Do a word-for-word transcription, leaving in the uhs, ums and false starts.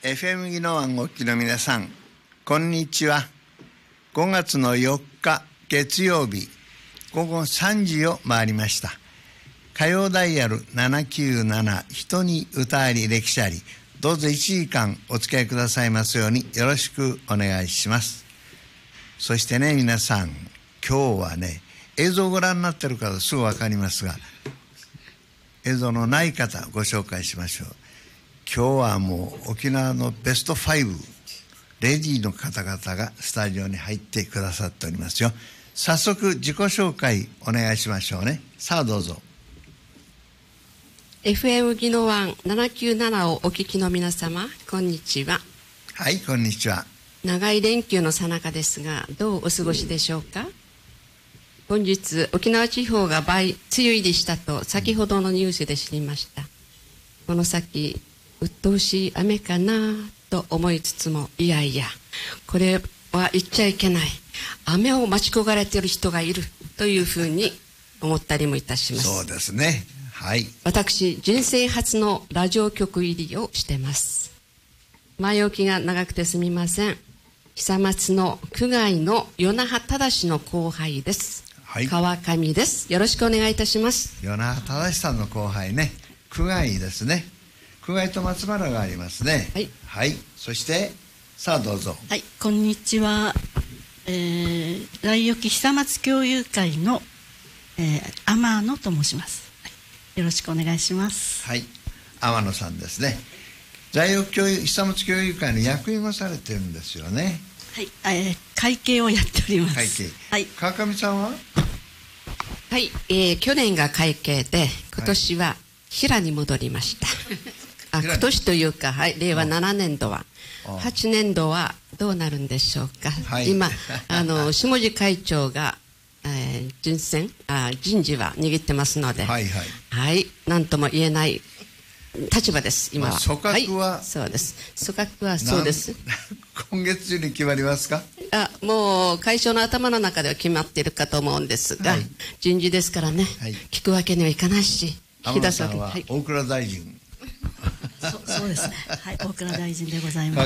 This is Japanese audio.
エフエム 技能案お聞きの皆さん、こんにちは。ごがつのよっか月曜日ごごさんじを回りました。火曜ダイヤルななきゅうなな、人に歌あり歴史あり、どうぞいちじかんお付き合いくださいますようによろしくお願いします。そしてね、皆さん、今日はね、映像をご覧になっている方すぐ分かりますが、映像のない方ご紹介しましょう。今日はもう沖縄のベストファイブレディーの方々がスタジオに入ってくださっておりますよ。早速自己紹介お願いしましょうね。さあどうぞ。 エフエム 技能案ななきゅうななをお聞きの皆様、こんにちは。 はい、こんにちは。 長い連休の最中ですが、どうお過ごしでしょうか。本日沖縄地方が梅雨入りしたと先ほどのニュースで知りました。この先鬱陶しい雨かなと思いつつも、いやいやこれは言っちゃいけない、雨を待ち焦がれている人がいるというふうに思ったりもいたします。 そうですね、はい。 私人生初のラジオ局入りをしてます。前置きが長くてすみません。久松の区外の与那覇正の後輩です、はい、川上です。よろしくお願いいたします。 与那覇正さんの後輩ね、区外ですね。区外と松原がありますね。はい、はい、そしてさあどうぞ。 はい、こんにちは。えー、来沖久松共有会の、えー、天野と申します、はい、よろしくお願いします。 はい、天野さんですね。在沖共有久松共有会の役員をされてるんですよね。 はい、えー、会計をやっております。 会計、 はい、 川上さんは。 はい、えー、去年が会計で今年は平に戻りました、はいあ今年というか、はい、れいわななねんどははちねんどはどうなるんでしょうか、はい、今あの下地会長が、えー、人選あ人事は握ってますので、はいはい、はい、何とも言えない立場です今は、まあ、 組閣は、 はい、そうです。組閣はそうです。 今月中に決まりますか。 あもう会長の頭の中では決まっているかと思うんですが、はい、人事ですからね、はい、聞くわけにはいかないし、 引き出すわけには大蔵大臣そ, そうですね、はい、大蔵大臣でございます。